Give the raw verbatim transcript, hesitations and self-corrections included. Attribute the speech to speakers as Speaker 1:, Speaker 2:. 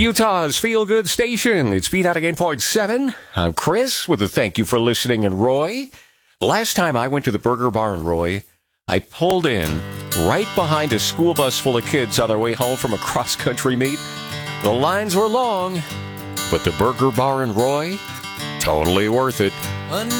Speaker 1: Utah's feel-good station. It's Beat ninety-eight point seven. I'm Chris with a thank you for listening. And Roy, last time I went to the Burger Barn, Roy, I pulled in right behind a school bus full of kids on their way home from a cross-country meet. The lines were long, but the Burger Bar and Roy, totally worth it.